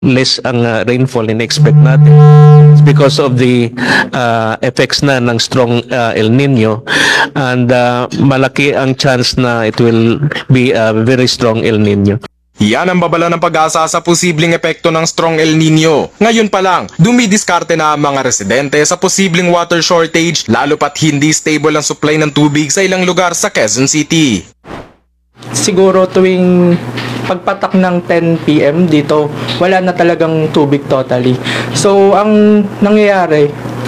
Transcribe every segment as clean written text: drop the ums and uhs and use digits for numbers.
less ang rainfall in-expect natin. It's because of the effects na ng strong El Nino, and malaki ang chance na it will be a very strong El Nino. Yan ang babala ng Pag-asa sa posibleng epekto ng strong El Nino. Ngayon pa lang, dumidiskarte na ang mga residente sa posibleng water shortage lalo pat hindi stable ang supply ng tubig sa ilang lugar sa Quezon City. Siguro tuwing pagpatak ng 10 PM dito, wala na talagang tubig totally. So, ang nangyayari,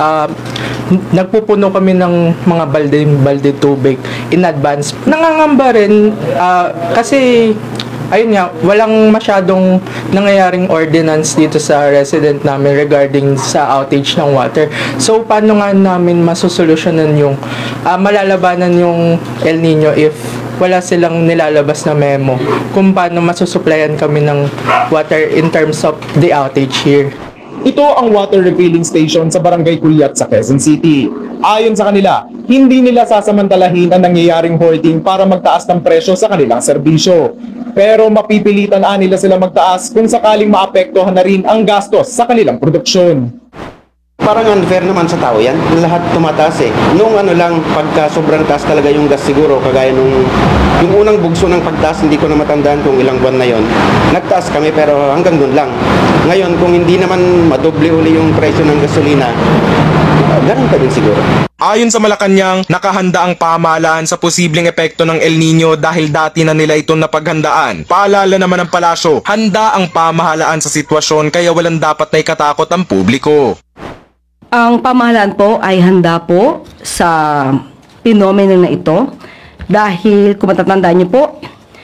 nagpupuno kami ng mga balde tubig in advance. Nangangamba rin kasi ayun nga, walang masyadong nangyayaring ordinance dito sa resident namin regarding sa outage ng water. So, paano nga namin masusolusyonan yung malalabanan yung El Nino if wala silang nilalabas na memo kung paano masusuplayan kami ng water in terms of the outage here. Ito ang water refilling station sa Barangay Culiat sa Quezon City. Ayon sa kanila, hindi nila sasamantalahin ang nangyayaring hoarding para magtaas ng presyo sa kanilang serbisyo. Pero mapipilitan nila sila magtaas kung sakaling maapektuhan na rin ang gastos sa kanilang produksyon. Parang unfair naman sa tao yan. Lahat tumataas eh. Noong lang, pagka sobrang taas talaga yung gas siguro, kagaya yung unang bugso ng pagtaas, hindi ko na matandaan kung ilang buwan na yon. Nagtaas kami pero hanggang doon lang. Ngayon, kung hindi naman madoble uli yung presyo ng gasolina, ganun pa din siguro. Ayon sa Malacanang, nakahanda ang pamahalaan sa posibleng epekto ng El Nino dahil dati na nila itong napaghandaan. Paalala naman ng palasyo, handa ang pamahalaan sa sitwasyon kaya walang dapat na ikatakot ang publiko. Ang pamahalaan po ay handa po sa pinomeno na ito dahil kung matatandaan niyo po,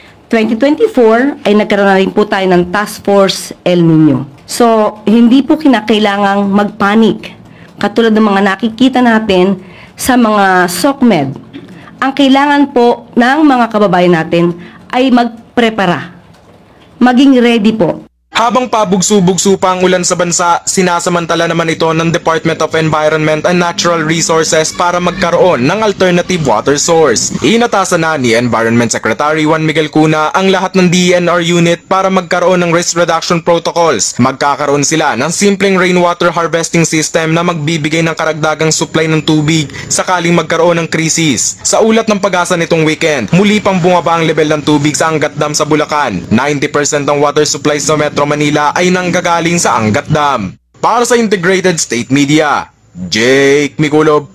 2024 ay nagkaroon na rin po tayo ng Task Force El Nino. So, hindi po kinakailangang magpanik. Katulad ng mga nakikita natin sa mga SOCMED. Ang kailangan po ng mga kababayan natin ay magprepara. Maging ready po. Habang pabugso-bugso pa ang ulan sa bansa, sinasamantala naman ito ng Department of Environment and Natural Resources para magkaroon ng alternative water source. Inatasan na ni Environment Secretary Juan Miguel Cuna ang lahat ng DENR unit para magkaroon ng risk reduction protocols. Magkakaroon sila ng simpleng rainwater harvesting system na magbibigay ng karagdagang supply ng tubig sakaling magkaroon ng krisis. Sa ulat ng Pag-asa nitong weekend, muli pang bumaba ang level ng tubig sa Angat Dam sa Bulacan. 90% ng water supply sa Metro Manila ay nanggagaling sa Angat Dam. Para sa Integrated State Media, Jake Miculob,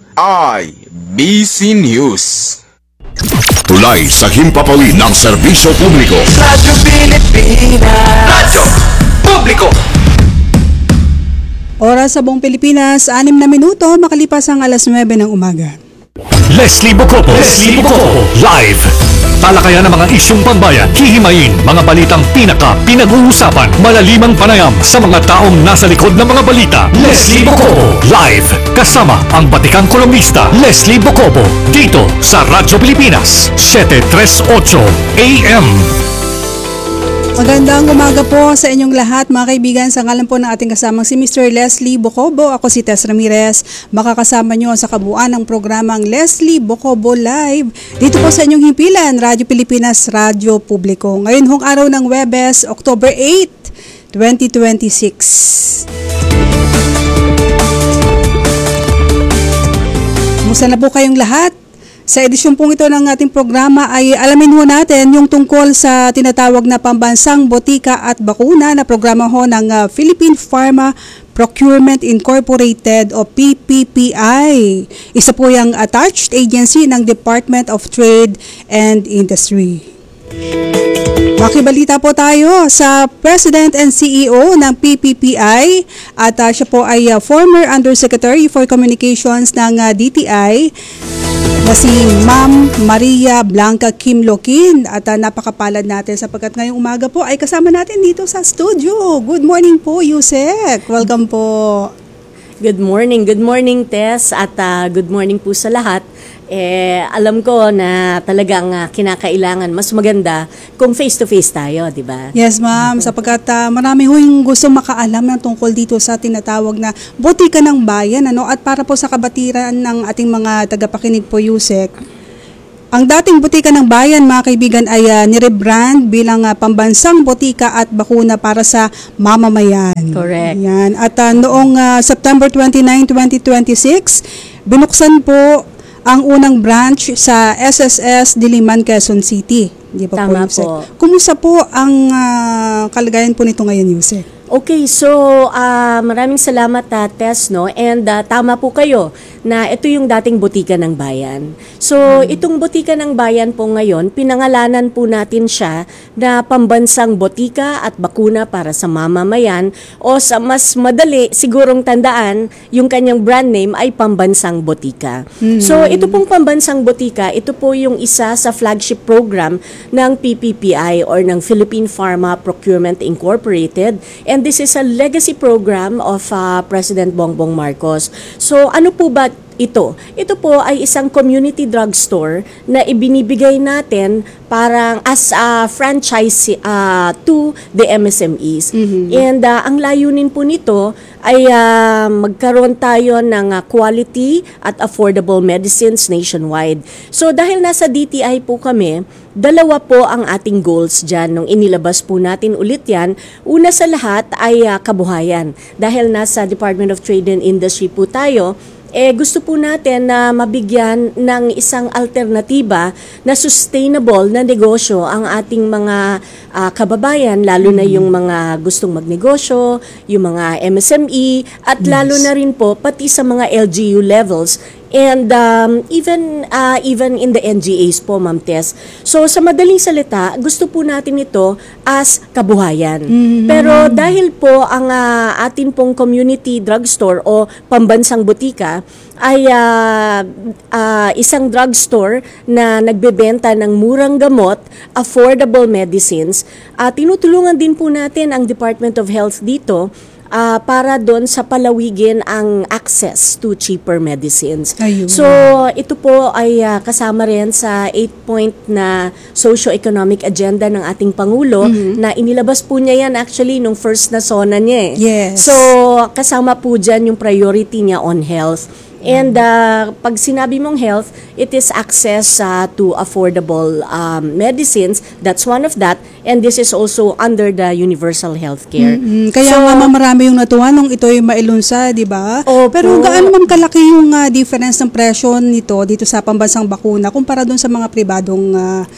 IBC News. Tulay sa himpapawid ng serbisyo publiko. Radyo Pilipinas. Radyo Publiko. Oras sa buong Pilipinas, 6 na minuto, makalipas ang alas 9 ng umaga. Leslie Bocopo. Live. Talakayan ng mga isyong pambayan, hihimayin mga balitang pinag-uusapan, malalimang panayam sa mga taong nasa likod ng mga balita. Leslie Bocopo. Live. Kasama ang batikang kolumnista, Leslie Bocopo. Dito sa Radyo Pilipinas, 738 AM. Magandang umaga po sa inyong lahat mga kaibigan. Sa ngalan po ng ating kasamang si Mr. Leslie Bocobo, ako si Tess Ramirez. Makakasama nyo sa kabuuan ng programang Leslie Bocobo Live. Dito po sa inyong himpilan, Radyo Pilipinas, Radyo Publiko. Ngayon hong araw ng Webes, October 8, 2026. Kumusta na po kayong lahat? Sa edisyon pong ito ng ating programa ay alamin ho natin yung tungkol sa tinatawag na pambansang botika at bakuna na programa ho ng Philippine Pharma Procurement Incorporated o PPPI. Isa po yung attached agency ng Department of Trade and Industry. Makibalita po tayo sa President and CEO ng PPPI at siya po ay former Undersecretary for Communications ng DTI na si Ma'am Maria Blanca Kim Lokin at napakapalad natin sapagkat ngayong umaga po ay kasama natin dito sa studio. Good morning po, Yusek. Welcome po. Good morning Tess at good morning po sa lahat. Alam ko na talagang kinakailangan mas maganda kung face-to-face tayo, di ba? Yes, ma'am. Sapagkat marami ho yung gusto makaalam ng tungkol dito sa tinatawag na botika ng bayan. At para po sa kabatiran ng ating mga tagapakinig po, Yusek, Ang dating Botika ng Bayan, mga kaibigan, ay nirebrand bilang pambansang botika at bakuna para sa mamamayan. Correct. Yan. At noong September 29, 2026, binuksan po ang unang branch sa SSS Diliman, Quezon City. Di ba Tama Yusek? po. Kumusta po ang kalagayan po nito ngayon, Yusek? Okay, so maraming salamat Tess, no? And tama po kayo na ito yung dating Botika ng Bayan. So itong Botika ng Bayan po ngayon, pinangalanan po natin siya na pambansang botika at bakuna para sa mamamayan, o sa mas madali sigurong tandaan, yung kanyang brand name ay Pambansang Botika. So ito pong Pambansang Botika, ito po yung isa sa flagship program ng PPPI or ng Philippine Pharma Procurement Incorporated. And this is a legacy program of President Bongbong Marcos. So ano po ba ito? Ito po ay isang community drugstore na ibinibigay natin parang as a franchise to the MSMEs. And ang layunin po nito ay magkaroon tayo ng quality at affordable medicines nationwide. So dahil nasa DTI po kami, dalawa po ang ating goals dyan nung inilabas po natin ulit yan. Una sa lahat ay kabuhayan. Dahil nasa Department of Trade and Industry po tayo, gusto po natin na mabigyan ng isang alternatiba na sustainable na negosyo ang ating mga kababayan, lalo na yung mga gustong magnegosyo, yung mga MSME, at lalo na rin po pati sa mga LGU levels. And even in the NGAs po, Ma'am Tess. So sa madaling salita, gusto po natin ito as kabuhayan. Pero dahil po ang atin pong community drugstore o pambansang botika ay isang drugstore na nagbebenta ng murang gamot, affordable medicines, tinutulungan din po natin ang Department of Health dito para doon sa palawigin ang access to cheaper medicines. Ayun. So, ito po ay kasama rin sa 8-point na socio-economic agenda ng ating Pangulo na inilabas po niya yan actually nung first na SONA niya. Yes. So, kasama po dyan yung priority niya on health. And pag sinabi mong health, it is access to affordable medicines. That's one of that. And this is also under the universal healthcare. Kaya nga marami yung natuwa nung ito yung mailunsa, di ba? Opo. Pero gaano man kalaki yung difference ng presyo nito dito sa pambansang bakuna kumpara doon sa mga pribadong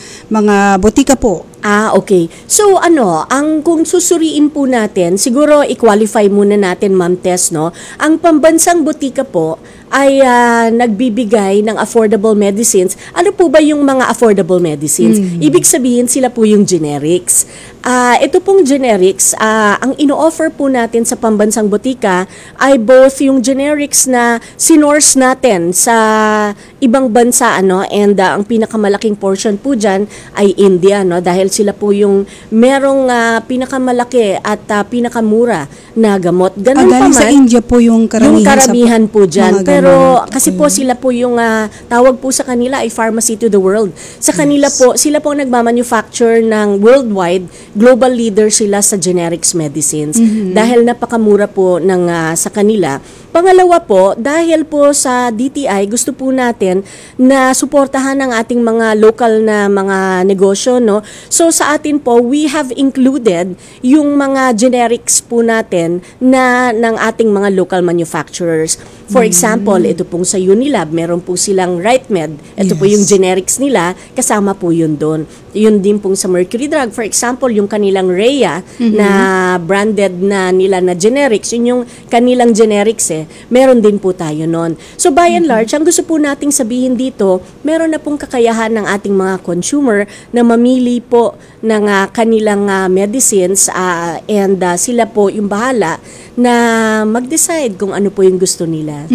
mga botika po? Okay. So kung susuriin po natin, siguro i-qualify muna natin, Ma'am Tess, no? Ang pambansang botika po ay nagbibigay ng affordable medicines. Ano po ba yung mga affordable medicines? Ibig sabihin sila po yung generics. Ito pong generics, ang ino-offer po natin sa pambansang botika ay both yung generics na sinorse natin sa ibang bansa, and ang pinakamalaking portion po dyan ay India, dahil sila po yung merong pinakamalaki at pinakamura na gamot. Ganun pa Galing man, sa India po yung karamihan, po dyan. mga Pero ganun. kasi Okay. po sila po yung tawag po sa kanila ay pharmacy to the world. Sa kanila po, sila po ang nagmamanufacture ng worldwide, global leader sila sa generics medicines. Dahil napakamura po ng sa kanila. Pangalawa po, dahil po sa DTI, gusto po natin na suportahan ang ating mga local na mga negosyo, no? So sa atin po, we have included yung mga generics po natin na ng ating mga local manufacturers. For example, ito pong sa Unilab, meron po silang RightMed. Ito po yung generics nila, kasama po yun doon. Yun din pong sa Mercury Drug. For example, yung kanilang Rhea na branded na nila na generics, yun yung kanilang generics meron din po tayo nun. So by and large, ang gusto po nating sabihin dito, meron na pong kakayahan ng ating mga consumer na mamili po ng kanilang medicines and sila po yung bahala na mag-decide kung ano po yung gusto nila.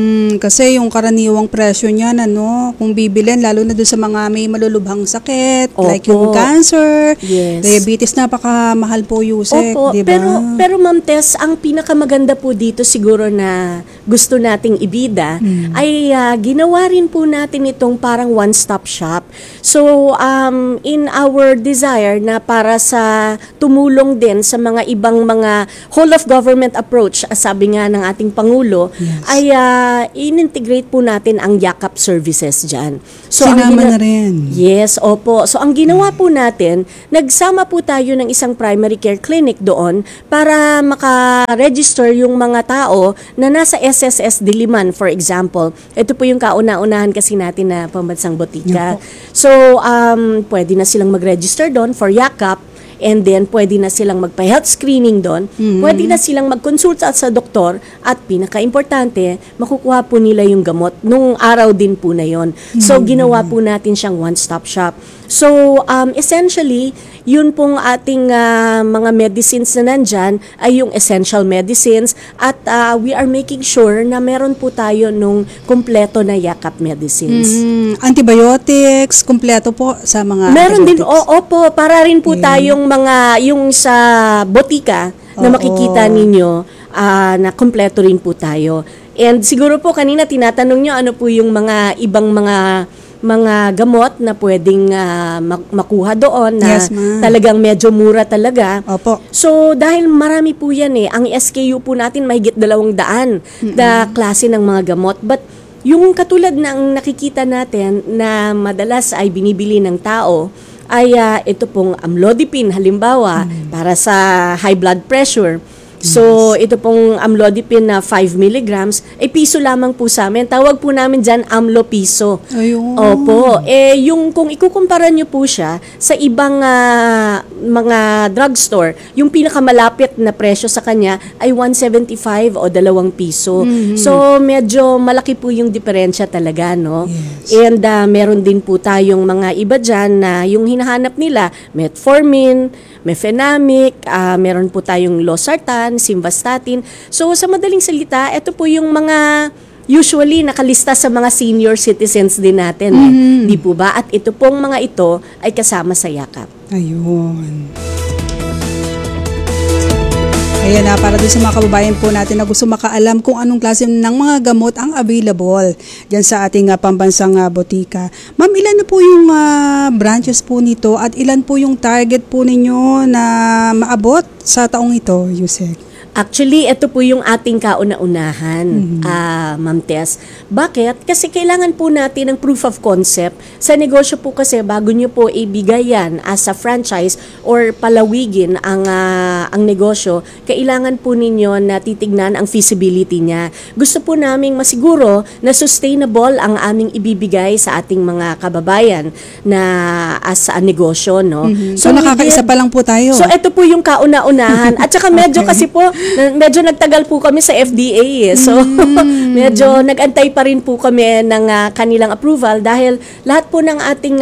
Kasi yung karaniwang presyo niyan, kung bibilin, lalo na doon sa mga may malulubhang sakit, like yung cancer, diabetes, napakamahal po, Yusek, Opo, di ba? pero Ma'am Tess, ang pinakamaganda po dito siguro na gusto nating ibida ay ginawa rin po natin itong parang one-stop shop. So, in our desire care na para sa tumulong din sa mga ibang mga whole of government approach, sabi nga ng ating Pangulo, ay in-integrate po natin ang yakap services dyan. So, Sinama na rin. Yes, opo. So, ang ginawa po natin, nagsama po tayo ng isang primary care clinic doon para maka-register yung mga tao na nasa SSS Diliman, for example. Ito po yung kauna-unahan kasi natin na pambansang botika. So, pwede na silang mag-register doon for yakap, and then pwede na silang magpa-health screening doon, pwede na silang magkonsulta sa doktor, at pinaka-importante, makukuha po nila yung gamot nung araw din po na yon. So, ginawa po natin siyang one-stop shop. So, essentially, yun pong ating mga medicines na nandyan ay yung essential medicines, at we are making sure na meron po tayo nung kumpleto na yakap medicines. Antibiotics, kumpleto po sa mga Meron din, antibiotics. opo, para rin po tayong mga, yung sa botika na makikita ninyo, na kumpleto rin po tayo. And siguro po kanina tinatanong nyo ano po yung mga ibang mga gamot na pwedeng makuha doon na Yes, ma'am. talagang medyo mura talaga. Opo. So, dahil marami po yan ang SKU po natin mahigit 200 na klase ng mga gamot. But yung katulad ng nakikita natin na madalas ay binibili ng tao, ay ito pong amlodipine halimbawa para sa high blood pressure. So, ito pong amlodipine na 5 milligrams, piso lamang po sa amin. Tawag po namin dyan amlopiso. Ayun. Opo. Yung kung ikukumpara nyo po siya sa ibang mga drugstore, yung pinakamalapit na presyo sa kanya ay 175 o 2 piso. So, medyo malaki po yung diferensya talaga, no? Yes. And meron din po tayong mga iba dyan na yung hinahanap nila, metformin, mefenamic, meron po tayong losartan, simvastatin. So, sa madaling salita, ito po yung mga usually nakalista sa mga senior citizens din natin. Di po ba? At ito pong mga ito ay kasama sa yakap. Ayun. Ayan na, para din sa mga kababayan po natin na gusto makaalam kung anong klase ng mga gamot ang available dyan sa ating pambansang botika. Ma'am, ilan na po yung branches po nito at ilan po yung target po ninyo na maabot sa taong ito, Yusek? Actually, ito po yung ating kauna-unahan, Ma'am Tess. Bakit? Kasi kailangan po natin ng proof of concept. Sa negosyo po kasi, bago nyo po ibigay yan as a franchise or palawigin ang negosyo, kailangan po ninyo na titignan ang feasibility niya. Gusto po naming masiguro na sustainable ang aming ibibigay sa ating mga kababayan na as a negosyo, no? So nakakaisa pa lang po tayo. So, ito po yung kauna-unahan. At saka medyo kasi po, medyo nagtagal po kami sa FDA So, medyo nag-antay pa rin po kami ng kanilang approval dahil lahat po ng ating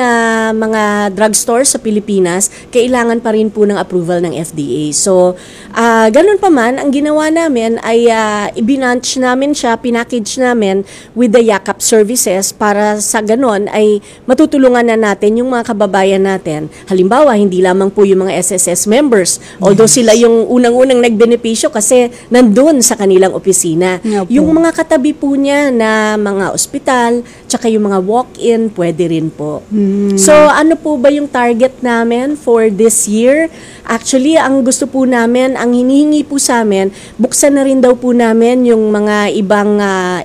mga drugstores sa Pilipinas, kailangan pa rin po ng approval ng FDA. So, ganun pa man, ang ginawa namin ay ibinanch namin siya, pinackage namin with the yakap services para sa ganun ay matutulungan na natin yung mga kababayan natin. Halimbawa, hindi lamang po yung mga SSS members, although sila yung unang-unang nagbenepisyo kasi nandun sa kanilang opisina. Yung mga katabi po niya na mga ospital, tsaka yung mga walk-in, pwede rin po. So, ano po ba yung target namin for this year? Actually, ang gusto po namin, ang hinihingi po sa amin, buksan na rin daw po namin yung mga ibang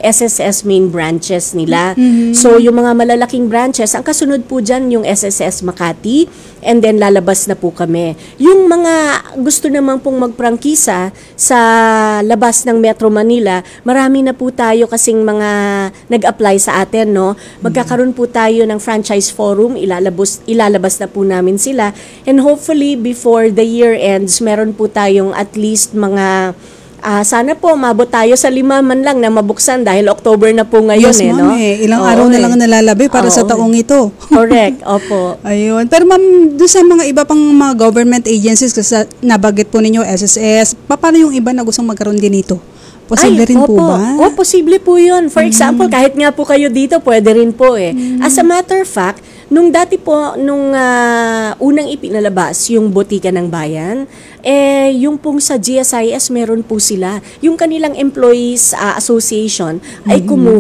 SSS main branches nila. So, yung mga malalaking branches, ang kasunod po dyan yung SSS Makati, and then lalabas na po kami. Yung mga gusto naman pong magprangkisa sa labas ng Metro Manila, marami na po tayo kasing mga nag-apply sa atin, no? Magkakaroon po tayo ng franchise forum, ilalabas na po namin sila, and hopefully before the year ends, meron po tayong at least mga sana po mabot tayo sa 5 man lang na mabuksan dahil October na po ngayon. Yes, no? ma'am, ilang araw na lang nalalabi para sa taong ito. Correct, opo. Ayun. Pero ma'am, doon sa mga iba pang mga government agencies, kasi nabanggit po ninyo SSS, paano yung iba na gustong magkaroon din ito? Posible rin po ba? Posible po yun. For example, kahit nga po kayo dito, pwede rin po As a matter of fact, nung dati po, nung unang ipinalabas yung Botika ng Bayan, yung pong sa GSIS, meron po sila. Yung kanilang employees association ay kumuha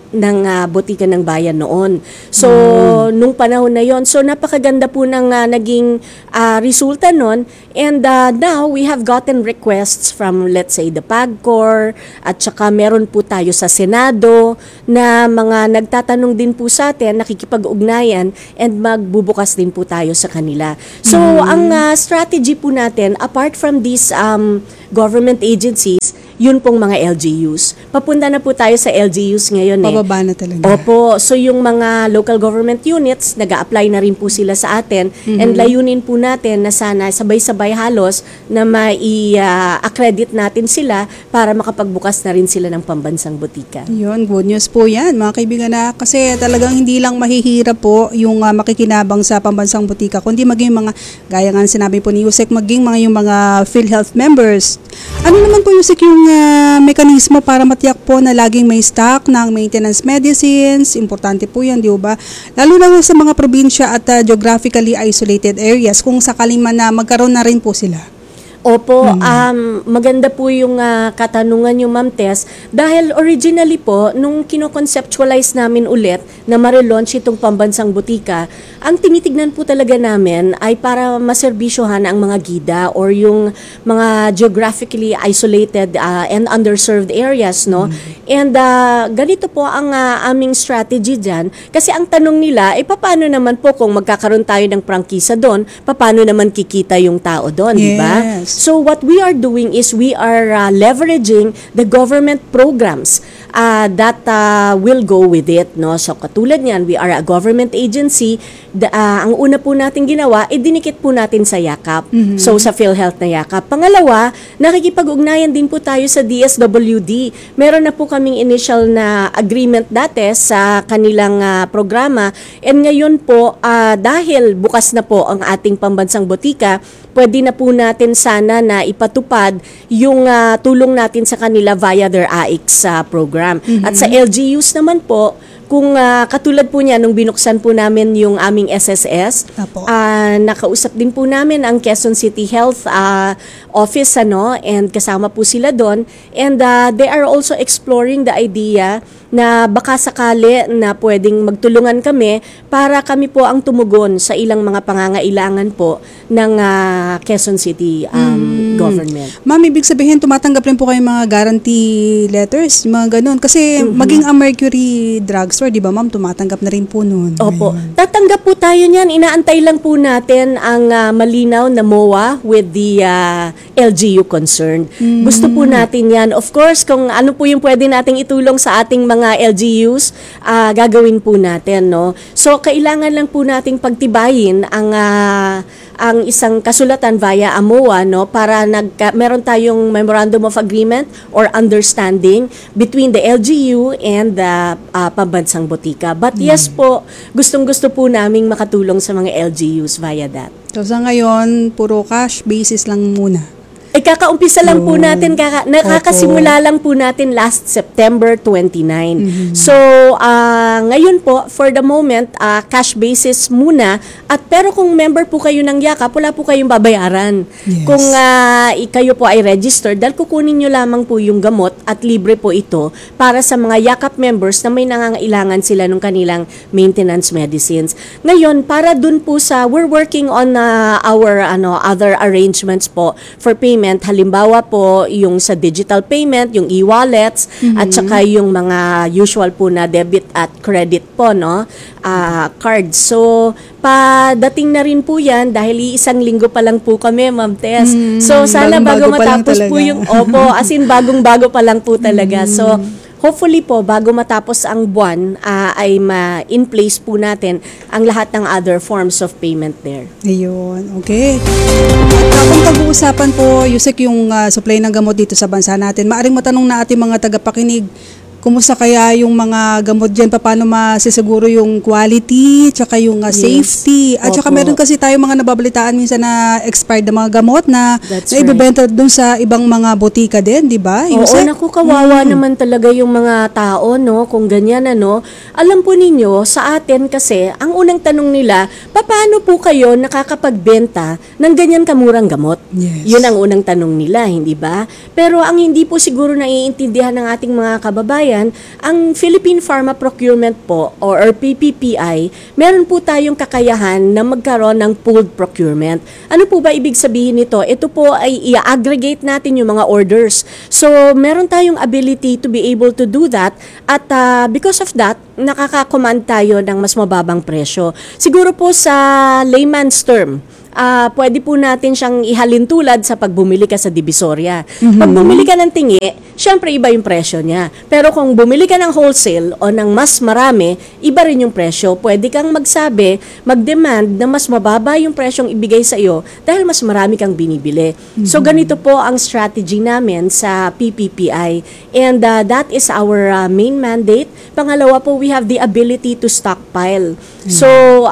botika ng bayan noon. So, nung panahon na yon, so napakaganda po ng naging resulta nun. And now, we have gotten requests from, let's say, the PAGCOR, at saka meron po tayo sa Senado na mga nagtatanong din po sa atin, nakikipag-ugnayan, and magbubukas din po tayo sa kanila. So, ang strategy po natin, apart from these government agencies, yun pong mga LGUs. Papunta na po tayo sa LGUs ngayon Pababa na talaga. Opo. So yung mga local government units, nag-a-apply na rin po sila sa atin. And layunin po natin na sana sabay-sabay halos na mai-accredit natin sila para makapagbukas na rin sila ng pambansang butika. Yun, good news po yan mga kaibigan na kasi talagang hindi lang mahihirap po yung makikinabang sa pambansang butika kundi maging mga, gaya nga sinabi po ni Yusek, maging yung mga PhilHealth members. Ano naman po Yusek yung mekanismo para matiyak po na laging may stock ng maintenance medicines? Importante po yan, di ba? Lalo na sa mga probinsya at geographically isolated areas kung sakaling man na magkaroon na rin po sila. Opo, maganda po yung katanungan yung Ma'am Tess dahil originally po, nung kino-conceptualize namin ulit na ma-relaunch itong pambansang butika, ang tinitignan po talaga namin ay para maserbisyohan ang mga gida or yung mga geographically isolated and underserved areas, no? And ganito po ang aming strategy dyan kasi ang tanong nila, paano naman po kung magkakaroon tayo ng prangkisa doon, paano naman kikita yung tao doon, di ba? So what we are doing is we are leveraging the government programs that will go with it, no? So katulad niyan, we are a government agency. Ang una po natin ginawa, dinikit po natin sa YAKAP. So sa PhilHealth na YAKAP. Pangalawa, nakikipag-ugnayan din po tayo sa DSWD. Meron na po kaming initial na agreement dati sa kanilang programa. And ngayon po, dahil bukas na po ang ating pambansang butika, pwede na po natin sana na ipatupad yung tulong natin sa kanila via their AICS program. At sa LGUs naman po, kung katulad po niya nung binuksan po namin yung aming SSS, nakausap din po namin ang Quezon City Health Office and kasama po sila doon, and they are also exploring the idea na baka sakali na pwedeng magtulungan kami para kami po ang tumugon sa ilang mga pangangailangan po ng Quezon City government. Ma'am, ibig sabihin tumatanggap rin po kayo mga guarantee letters, mga ganun. Kasi maging ang Mercury Drugstore, di ba ma'am, tumatanggap na rin po nun. Opo. Tatanggap po tayo niyan. Inaantay lang po natin ang malinaw na MOA with the LGU concerned. Gusto po natin yan. Of course, kung ano po yung pwede nating itulong sa ating mga LGUs, gagawin po natin, no? So, kailangan lang po nating pagtibayin ang isang kasulatan via AMOA, no, para meron tayong memorandum of agreement or understanding between the LGU and the pambansang butika. But yes po, gustong-gusto po naming makatulong sa mga LGUs via that. So sa ngayon, puro cash basis lang muna. Kakaumpisa lang po natin, nakakasimula lang po natin last September 29. So, ngayon po, for the moment, cash basis muna. Pero kung member po kayo ng YAKAP, wala po kayong babayaran. Yes. Kung kayo po ay registered, dahil kukunin nyo lamang po yung gamot at libre po ito para sa mga YAKAP members na may nangangailangan sila ng kanilang maintenance medicines. Ngayon, para dun po we're working on our other arrangements po for payment. Halimbawa po, yung sa digital payment, yung e-wallets, at saka yung mga usual po na debit at credit po, no? Cards. So, padating na rin po yan dahil isang linggo pa lang po kami, Ma'am Tess. So, sana bago matapos po yung, as in bagong-bago pa lang po talaga. So, hopefully po, bago matapos ang buwan, ay in place po natin ang lahat ng other forms of payment there. Ayun, okay. At kung pag-uusapan po, Yusek, yung supply ng gamot dito sa bansa natin, maaring matanong na ating mga tagapakinig, kumusta kaya yung mga gamot dyan? Paano masisiguro yung quality, tsaka yung safety? At tsaka meron kasi tayo mga nababalitaan minsan na expired na mga gamot na ibebenta dun sa ibang mga botika din, di ba? Oo, naku, kawawa naman talaga yung mga tao, no? Kung ganyan, Alam po ninyo, sa atin kasi, ang unang tanong nila, paano po kayo nakakapagbenta ng ganyan kamurang gamot? Yes. Yun ang unang tanong nila, hindi ba? Pero ang hindi po siguro naiintindihan ng ating mga kababayan, Bayan, ang Philippine Pharma Procurement po or PPPI, meron po tayong kakayahan na magkaroon ng pooled procurement. Ano po ba ibig sabihin nito? Ito po ay i-aggregate natin yung mga orders. So, meron tayong ability to be able to do that at because of that, nakaka-command tayo ng mas mababang presyo. Siguro po sa layman's term, pwede po natin siyang ihalin tulad sa pagbumili ka sa Divisoria. Pag bumili ka ng tingi, syempre iba yung presyo niya. Pero kung bumili ka ng wholesale o ng mas marami, iba rin yung presyo. Pwede kang magsabi, mag-demand na mas mababa yung presyong ibigay sa iyo dahil mas marami kang binibili. So ganito po ang strategy namin sa PPPI. And that is our main mandate. Pangalawa po, we have the ability to stockpile. So,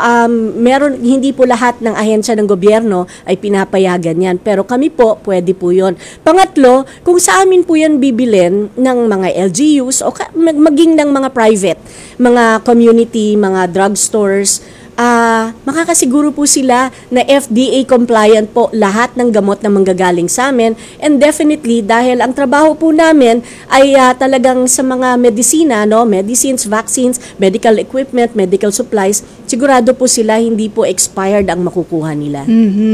meron, hindi po lahat ng ahensya ng gobyerno ay pinapayagan yan. Pero kami po, pwede po yun. Pangatlo, kung sa amin po yan bibilin ng mga LGUs o maging ng mga private, mga community, mga drugstores, makakasiguro po sila na FDA compliant po lahat ng gamot na manggagaling sa amin. And definitely, dahil ang trabaho po namin ay talagang sa mga medisina, no? Medicines, vaccines, medical equipment, medical supplies, sigurado po sila hindi po expired ang makukuha nila.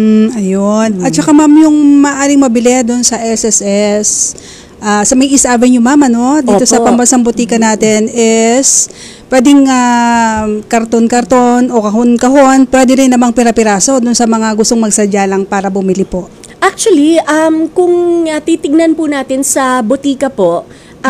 Ayun. At saka ma'am, yung maaring mabili doon sa SSS, sa may East Avenue ma'am, ano? Dito sa Opo. pambansang butika natin is pwedeng karton-karton o kahon-kahon, pwede rin namang pira-piraso doon sa mga gustong magsadya lang para bumili po. Actually, kung titignan po natin sa butika po,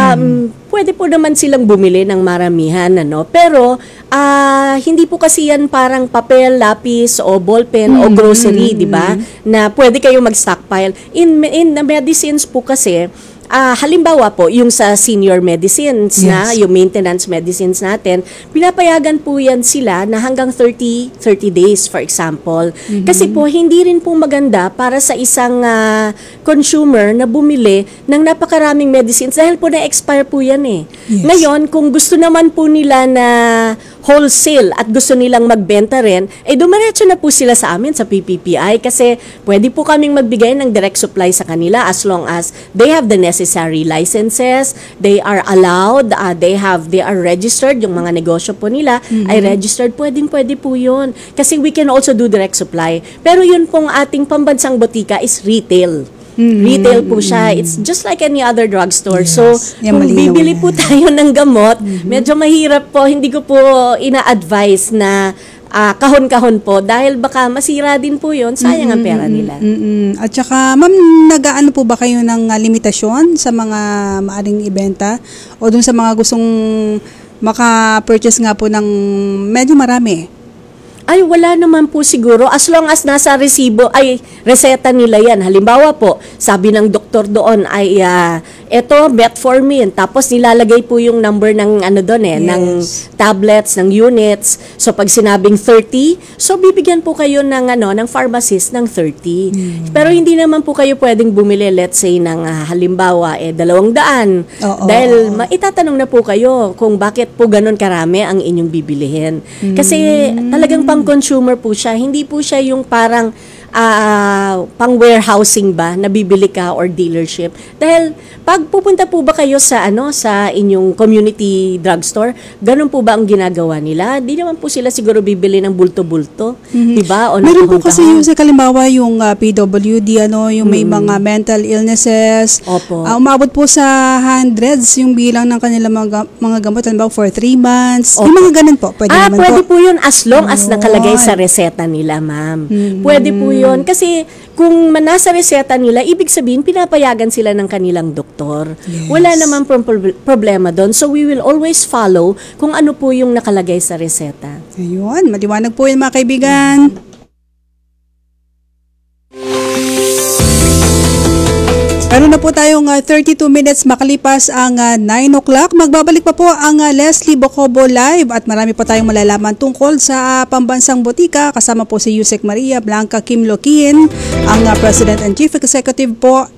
pwede po naman silang bumili ng maramihan, ano? Pero hindi po kasi yan parang papel, lapis o ballpen o grocery, di ba? Na pwede kayo mag-stockpile. In the medicines po kasi, halimbawa po, yung sa senior medicines na, yung maintenance medicines natin, pinapayagan po yan sila na hanggang 30 days, for example. Kasi po, hindi rin po maganda para sa isang consumer na bumili ng napakaraming medicines dahil po na-expire po yan eh. Ngayon, kung gusto naman po nila na wholesale at gusto nilang magbenta rin, dumiretso na po sila sa amin sa PPPI kasi pwede po kaming magbigay ng direct supply sa kanila as long as they have the necessary licenses, they are allowed, they are registered, yung mga negosyo po nila ay registered, pwede po yun. Kasi we can also do direct supply. Pero yun pong ating pambansang botika is retail. Retail po siya. It's just like any other drugstore. So, Yan, kung malinaw bibili yan. po tayo ng gamot, medyo mahirap po. Hindi ko po ina-advise na kahon-kahon po dahil baka masira din po yun. Sayang ang pera nila. At saka, ma'am, nag-aano po ba kayo ng limitasyon sa mga maaring ibenta? O dun sa mga gustong maka-purchase nga po ng medyo marami? Ay, wala naman po siguro. As long as nasa resibo, reseta nila yan. Halimbawa po, sabi ng doktor doon ay, eto, metformin. Tapos nilalagay po yung number ng ng tablets, ng units. So, pag sinabing 30, so bibigyan po kayo ng, ng pharmacist ng 30. Pero hindi naman po kayo pwedeng bumili, let's say, ng halimbawa, 200. Dahil itatanong na po kayo kung bakit po ganun karami ang inyong bibilihin. Kasi talagang pang-consumer po siya. Hindi po siya yung parang pang-warehousing ba na bibili ka or dealership. Dahil pag pupunta po ba kayo sa sa inyong community drugstore, ganun po ba ang ginagawa nila? Di naman po sila siguro bibili ng bulto-bulto, 'di ba? O Meron po nakahon-kahon. kasi yung sa kalimbawa yung PWD, yung may mga mental illnesses. Opo. Umabot po sa hundreds yung bilang ng kanilang mga gamot, halimbawa for 3 months. Opo. Yung mga ganun po, pwede naman pwede po. po yun as long as nakalagay sa reseta nila, ma'am. Pwede po yun. Kasi kung nasa reseta nila, ibig sabihin, pinapayagan sila ng kanilang doktor. Wala naman problema doon. So, we will always follow kung ano po yung nakalagay sa reseta. Ayun, maliwanag po yun mga kaibigan. Meron na po tayong 32 minutes makalipas ang 9 o'clock. Magbabalik pa po ang Leslie Bocobo Live at marami pa tayong malalaman tungkol sa pambansang botika. Kasama po si Yusek Maria Blanca Kim Loquin, ang President and Chief Executive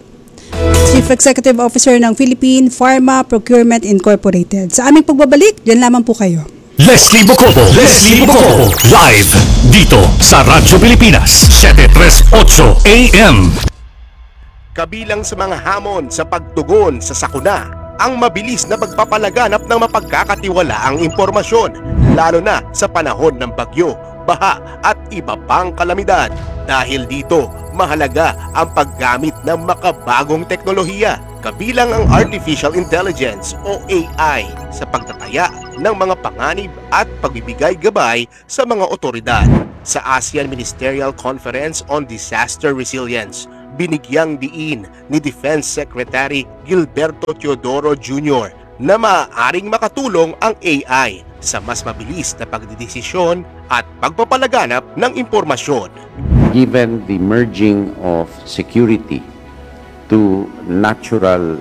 Officer ng Philippine Pharma Procurement Incorporated. Sa aming pagbabalik, dyan lamang po kayo. Leslie Bocobo live dito sa Radyo Pilipinas 738 AM. Kabilang sa mga hamon sa pagtugon sa sakuna, ang mabilis na pagpapalaganap ng mapagkakatiwalaang impormasyon, lalo na sa panahon ng bagyo, baha at iba pang kalamidad. Dahil dito, mahalaga ang paggamit ng makabagong teknolohiya, kabilang ang Artificial Intelligence o AI sa pagtataya ng mga panganib at pagbibigay gabay sa mga otoridad. Sa ASEAN Ministerial Conference on Disaster Resilience, binigyang diin ni Defense Secretary Gilberto Teodoro Jr. na maaaring makatulong ang AI sa mas mabilis na pagdidesisyon at pagpapalaganap ng impormasyon. Given the merging of security to natural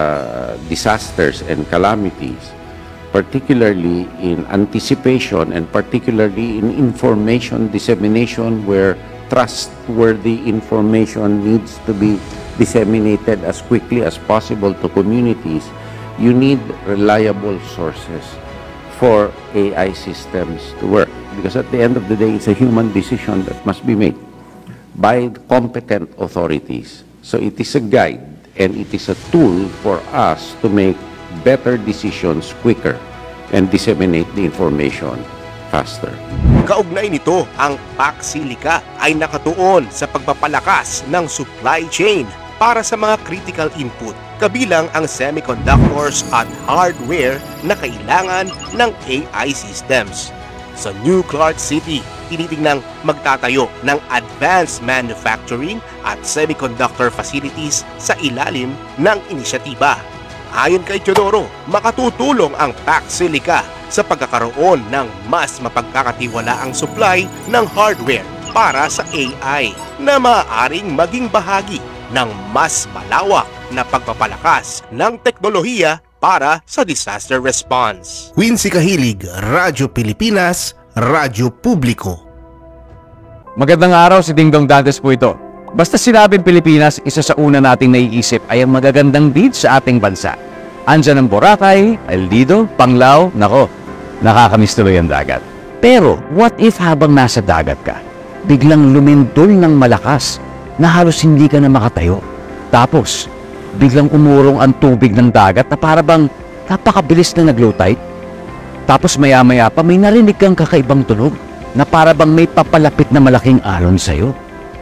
disasters and calamities, particularly in anticipation and particularly in information dissemination where trustworthy information needs to be disseminated as quickly as possible to communities, you need reliable sources for AI systems to work. Because at the end of the day, it's a human decision that must be made by competent authorities. So it is a guide and it is a tool for us to make better decisions quicker and disseminate the information faster. Kaugnay nito, ang PAC-SILICA ay nakatuon sa pagpapalakas ng supply chain para sa mga critical input, kabilang ang semiconductors at hardware na kailangan ng AI systems. Sa New Clark City, tinitingnang magtatayo ng advanced manufacturing at semiconductor facilities sa ilalim ng inisyatiba. Ayon kay Teodoro, makatutulong ang PAC-SILICA sa pagkakaroon ng mas mapagkakatiwalaang supply ng hardware para sa AI na maaaring maging bahagi ng mas malawak na pagpapalakas ng teknolohiya para sa disaster response. Quincy Kahilig, Radyo Pilipinas, Radyo Publiko. Magandang araw, si Dingdong Dantes po ito. Basta sinabing Pilipinas, isa sa una nating naiisip ay ang magagandang beach sa ating bansa. Andyan ang Boracay, El Nido, Panglao, nako, nakakamiss tuloy ang dagat. Pero, what if habang nasa dagat ka, biglang lumindol ng malakas na halos hindi ka na makatayo? Tapos, biglang umurong ang tubig ng dagat na parabang napakabilis na nag-low tide? Tapos maya-maya pa may narinig kang kakaibang tunog na parabang may papalapit na malaking alon sa'yo.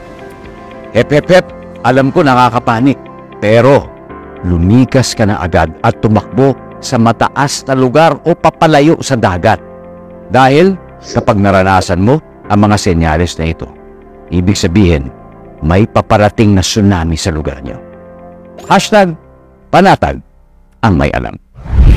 Hep, alam ko nakakapanik, pero lumikas ka na agad at tumakbo sa mataas na lugar o papalayo sa dagat. Dahil kapag naranasan mo ang mga senyales na ito, ibig sabihin, may paparating na tsunami sa lugar nyo. #panatag ang may alam.